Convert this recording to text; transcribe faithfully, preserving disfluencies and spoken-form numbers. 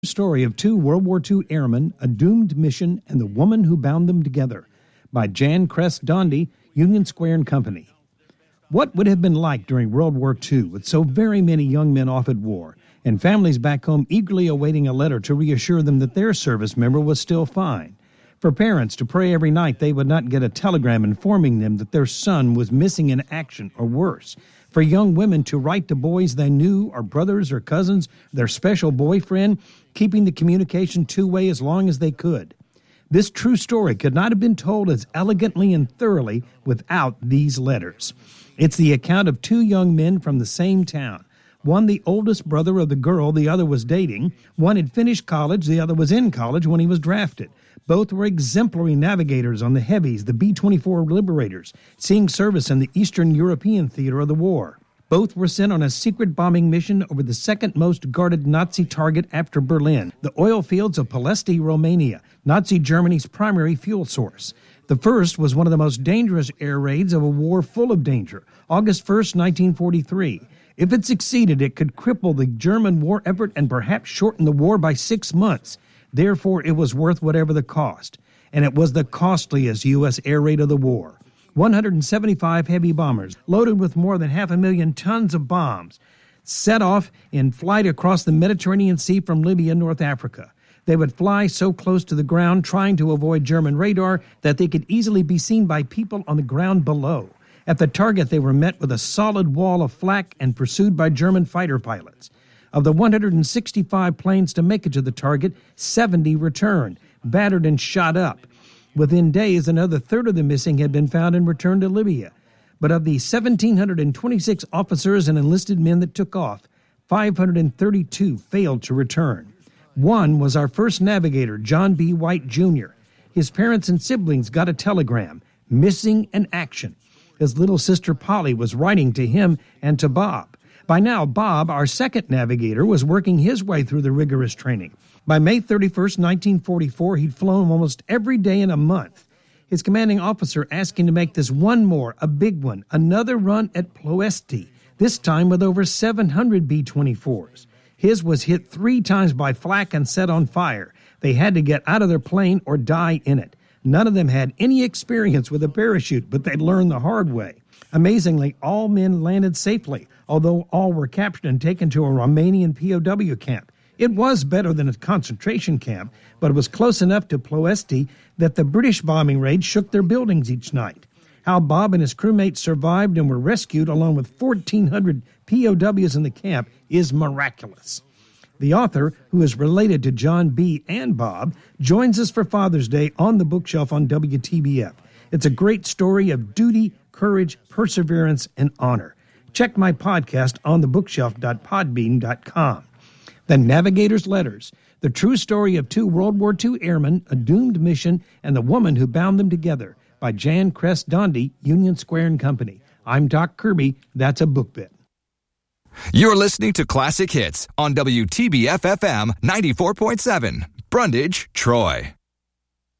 Story of two World War Two airmen, a doomed mission, and the woman who bound them together, by Jan Crest Dondi, Union Square and Company. What would it have been like during World War Two with so very many young men off at war, and families back home eagerly awaiting a letter to reassure them that their service member was still fine? For parents to pray every night they would not get a telegram informing them that their son was missing in action or worse. For young women to write to boys they knew, or brothers or cousins, their special boyfriend, keeping the communication two-way as long as they could. This true story could not have been told as elegantly and thoroughly without these letters. It's the account of two young men from the same town. One the oldest brother of the girl the other was dating. One had finished college, the other was in college when he was drafted. Both were exemplary navigators on the heavies, the B twenty-four Liberators, seeing service in the Eastern European theater of the war. Both were sent on a secret bombing mission over the second most guarded Nazi target after Berlin, the oil fields of Ploesti, Romania, Nazi Germany's primary fuel source. The first was one of the most dangerous air raids of a war full of danger, August first, nineteen forty-three. If it succeeded, it could cripple the German war effort and perhaps shorten the war by six months. Therefore, it was worth whatever the cost. And it was the costliest U S air raid of the war. one hundred seventy-five heavy bombers, loaded with more than half a million tons of bombs, set off in flight across the Mediterranean Sea from Libya, North Africa. They would fly so close to the ground, trying to avoid German radar, that they could easily be seen by people on the ground below. At the target, they were met with a solid wall of flak and pursued by German fighter pilots. Of the one hundred sixty-five planes to make it to the target, seventy returned, battered and shot up. Within days, another third of the missing had been found and returned to Libya. But of the one thousand seven hundred twenty-six officers and enlisted men that took off, five hundred thirty-two failed to return. One was our first navigator, John B. White, Junior His parents and siblings got a telegram, missing in action. His little sister Polly was writing to him and to Bob. By now, Bob, our second navigator, was working his way through the rigorous training. By May thirty-first, nineteen forty-four, he'd flown almost every day in a month. His commanding officer asked him to make this one more, a big one, another run at Ploesti, this time with over seven hundred B twenty-fours. His was hit three times by flak and set on fire. They had to get out of their plane or die in it. None of them had any experience with a parachute, but they'd learned the hard way. Amazingly, all men landed safely, although all were captured and taken to a Romanian P O W camp. It was better than a concentration camp, but it was close enough to Ploesti that the British bombing raids shook their buildings each night. How Bob and his crewmates survived and were rescued along with fourteen hundred P O Ws in the camp is miraculous. The author, who is related to John B. and Bob, joins us for Father's Day on the bookshelf on W T B F. It's a great story of duty, courage, perseverance, and honor. Check my podcast on the bookshelf dot podbean dot com. The Navigator's Letters, the true story of two World War Two airmen, a doomed mission, and the woman who bound them together, by Jan Crest Dondi, Union Square and Company. I'm Doc Kirby. That's a book bit. You're listening to Classic Hits on W T B F F M ninety-four point seven, Brundage, Troy.